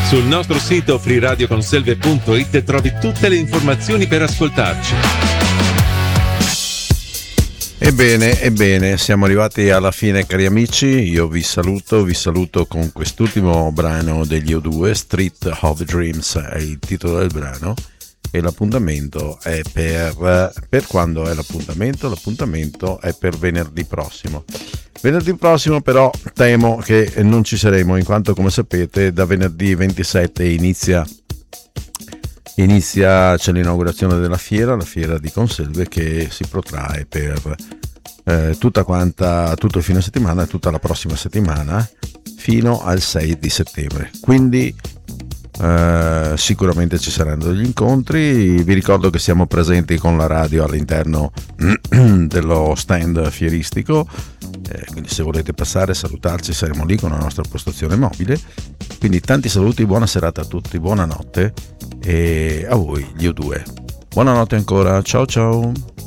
Sul nostro sito freeradioconselve.it trovi tutte le informazioni per ascoltarci. Ebbene, siamo arrivati alla fine, cari amici. Io vi saluto con quest'ultimo brano degli O2, Street of Dreams è il titolo del brano, e l'appuntamento è per quando è l'appuntamento? L'appuntamento è per venerdì prossimo. Venerdì prossimo però temo che non ci saremo, in quanto, come sapete, da venerdì 27 inizia c'è l'inaugurazione della fiera, la fiera di Conselve, che si protrae per tutto il fine settimana e tutta la prossima settimana fino al 6 di settembre. Quindi sicuramente ci saranno degli incontri. Vi ricordo che siamo presenti con la radio all'interno dello stand fieristico, quindi se volete passare a salutarci saremo lì con la nostra postazione mobile. Quindi tanti saluti, buona serata a tutti, buonanotte, e a voi gli O2 buonanotte ancora, ciao ciao.